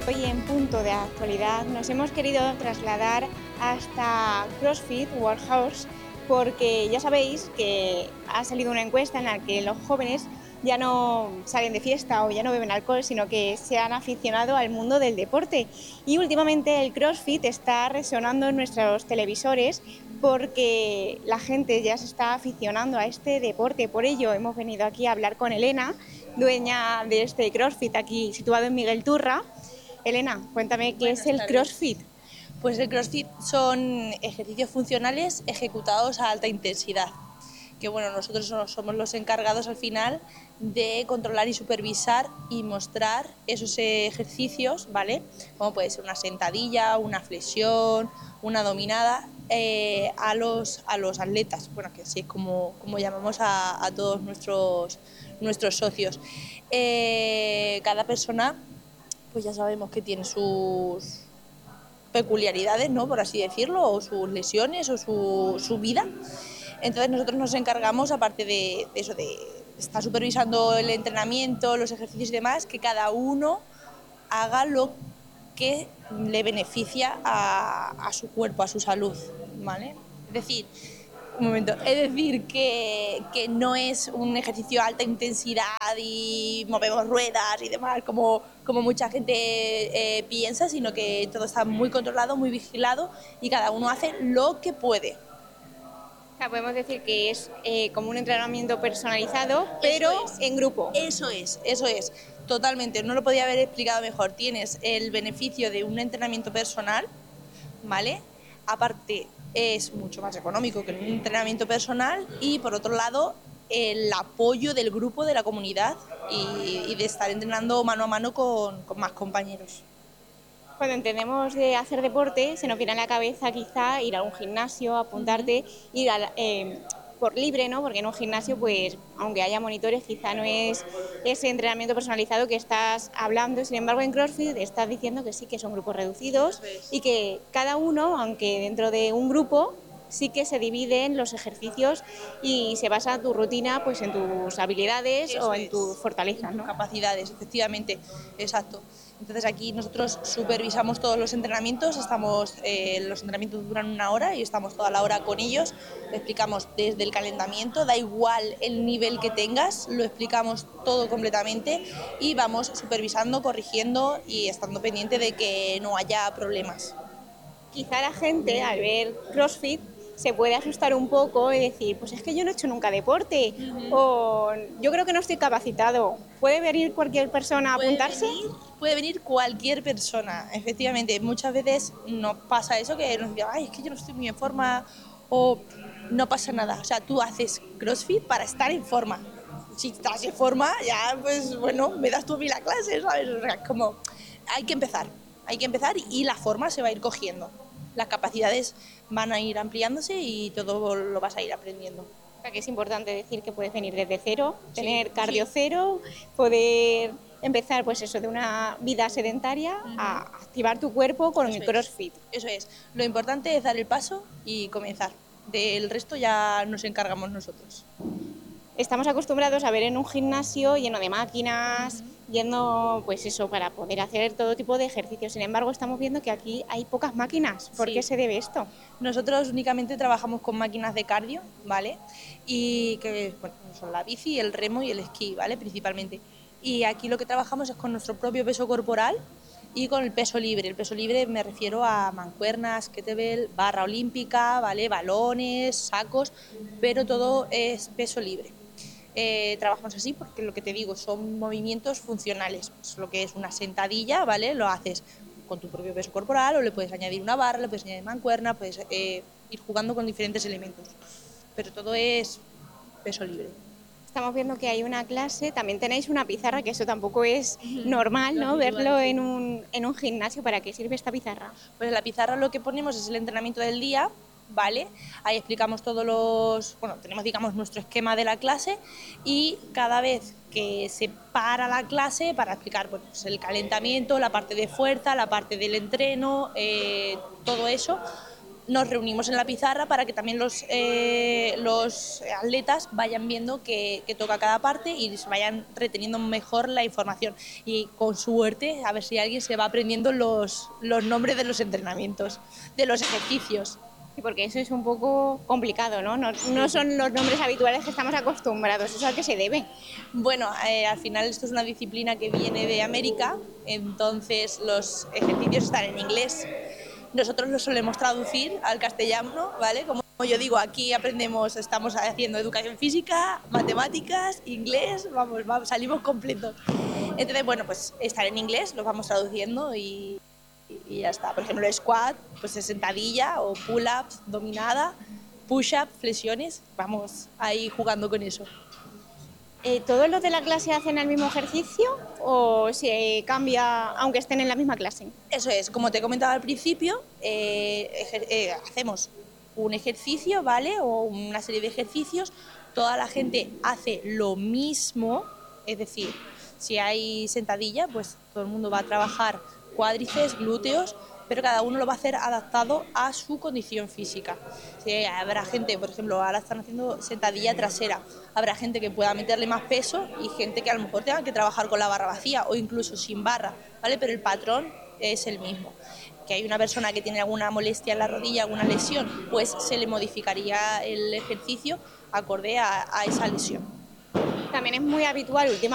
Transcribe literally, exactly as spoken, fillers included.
Hoy en Punto de Actualidad nos hemos querido trasladar hasta CrossFit Workhouse porque ya sabéis que ha salido una encuesta en la que los jóvenes ya no salen de fiesta o ya no beben alcohol, sino que se han aficionado al mundo del deporte. Y últimamente el CrossFit está resonando en nuestros televisores porque la gente ya se está aficionando a este deporte. Por ello hemos venido aquí a hablar con Elena, dueña de este CrossFit aquí situado en Miguel Turra. Elena, cuéntame qué es Buenas el tardes. CrossFit. Pues el CrossFit son ejercicios funcionales ejecutados a alta intensidad, que bueno, nosotros somos los encargados al final de controlar y supervisar y mostrar esos ejercicios, ¿vale? Como puede ser una sentadilla, una flexión, una dominada, eh, a, los, a los atletas, bueno, que así es como, como llamamos a, a todos nuestros, nuestros socios. Eh, cada persona, pues ya sabemos que tiene sus peculiaridades, ¿no?, por así decirlo, o sus lesiones o su, su vida. Entonces nosotros nos encargamos, aparte de, de eso, de estar supervisando el entrenamiento, los ejercicios y demás, que cada uno haga lo que le beneficia a, a su cuerpo, a su salud, ¿vale? Es decir, un momento, es decir, que, que no es un ejercicio de alta intensidad y movemos ruedas y demás, como, como mucha gente eh, piensa, sino que todo está muy controlado, muy vigilado y cada uno hace lo que puede. O sea, podemos decir que es eh, como un entrenamiento personalizado, pero Eso es, en grupo. eso es, eso es, totalmente, no lo podía haber explicado mejor. Tienes el beneficio de un entrenamiento personal, ¿vale? Aparte, es mucho más económico que un entrenamiento personal y, por otro lado, el apoyo del grupo, de la comunidad y, y de estar entrenando mano a mano con, con más compañeros. Cuando entendemos de hacer deporte, se nos viene a la cabeza quizá ir a un gimnasio, apuntarte, ir a, eh, por libre, ¿no? Porque en un gimnasio, pues, aunque haya monitores, quizá no es ese entrenamiento personalizado que estás hablando. Sin embargo, en CrossFit estás diciendo que sí, que son grupos reducidos y que cada uno, aunque dentro de un grupo, sí que se dividen los ejercicios y se basa tu rutina pues en tus habilidades Eso o en es, tus en fortalezas, tus ¿no? capacidades, efectivamente, exacto. Entonces aquí nosotros supervisamos todos los entrenamientos, estamos, eh, los entrenamientos duran una hora y estamos toda la hora con ellos, lo explicamos desde el calentamiento, da igual el nivel que tengas, lo explicamos todo completamente y vamos supervisando, corrigiendo y estando pendiente de que no haya problemas. Quizá la gente al ver CrossFit se puede asustar un poco y decir, pues es que yo no he hecho nunca deporte o yo creo que no estoy capacitado. ¿Puede venir cualquier persona a Puede apuntarse? venir, puede venir cualquier persona, efectivamente. Muchas veces nos pasa eso, que nos dicen, ay, es que yo no estoy muy en forma, o no pasa nada. O sea, tú haces CrossFit para estar en forma. Si estás en forma, ya, pues bueno, me das tú a mí la clase, ¿sabes? O sea, como hay que empezar, hay que empezar y la forma se va a ir cogiendo. Las capacidades van a ir ampliándose y todo lo vas a ir aprendiendo. O sea, que es importante decir que puedes venir desde cero, tener Sí, cardio sí. cero, poder empezar pues eso de una vida sedentaria a activar tu cuerpo con Eso el es, CrossFit. eso es. Lo importante es dar el paso y comenzar. Del resto ya nos encargamos nosotros. Estamos acostumbrados a ver en un gimnasio lleno de máquinas, yendo pues eso para poder hacer todo tipo de ejercicios. Sin embargo, estamos viendo que aquí hay pocas máquinas. ¿Por Sí. qué se debe esto? Nosotros únicamente trabajamos con máquinas de cardio, ¿vale? Y que bueno, son la bici, el remo y el esquí, ¿vale? Principalmente. Y aquí lo que trabajamos es con nuestro propio peso corporal y con el peso libre. El peso libre me refiero a mancuernas, kettlebell, barra olímpica, ¿vale? Balones, sacos, pero todo es peso libre. Eh, trabajamos así porque lo que te digo son movimientos funcionales, pues lo que es una sentadilla, ¿vale? Lo haces con tu propio peso corporal o le puedes añadir una barra, le puedes añadir mancuerna, puedes eh, ir jugando con diferentes elementos, pero todo es peso libre. Estamos viendo que hay una clase, también tenéis una pizarra, que eso tampoco es normal, Lo ¿no? habitual, Verlo sí. en un, en un gimnasio. ¿Para qué sirve esta pizarra? Pues en la pizarra lo que ponemos es el entrenamiento del día, ¿vale? Ahí explicamos todos los, bueno, tenemos digamos nuestro esquema de la clase y cada vez que se para la clase para explicar bueno, pues el calentamiento, la parte de fuerza, la parte del entreno, eh, todo eso, nos reunimos en la pizarra para que también los, eh, los atletas vayan viendo qué, qué toca cada parte y se vayan reteniendo mejor la información. Y con suerte, a ver si alguien se va aprendiendo los, los nombres de los entrenamientos, de los ejercicios. Sí, porque eso es un poco complicado, ¿no? No, no son los nombres habituales que estamos acostumbrados. ¿Eso a qué se debe? Bueno, eh, al final esto es una disciplina que viene de América, entonces los ejercicios están en inglés. Nosotros los solemos traducir al castellano, ¿vale? Como yo digo, aquí aprendemos, estamos haciendo educación física, matemáticas, inglés, vamos, vamos salimos completos. Entonces, bueno, pues están en inglés, los vamos traduciendo y, y ya está. Por ejemplo, el squat, pues es sentadilla o pull-ups, dominada, push-up, flexiones, vamos ahí jugando con eso. Eh, ¿Todos los de la clase hacen el mismo ejercicio o se cambia aunque estén en la misma clase? Eso es, como te he comentado al principio, eh, ejer eh, hacemos un ejercicio, ¿vale? O una serie de ejercicios, toda la gente hace lo mismo, es decir, si hay sentadilla, pues todo el mundo va a trabajar cuádriceps, glúteos, pero cada uno lo va a hacer adaptado a su condición física. Sí, habrá gente, por ejemplo, ahora están haciendo sentadilla trasera, habrá gente que pueda meterle más peso y gente que a lo mejor tenga que trabajar con la barra vacía o incluso sin barra, ¿vale? Pero el patrón es el mismo. Que hay una persona que tiene alguna molestia en la rodilla, alguna lesión, pues se le modificaría el ejercicio acorde a, a esa lesión. También es muy habitual últimamente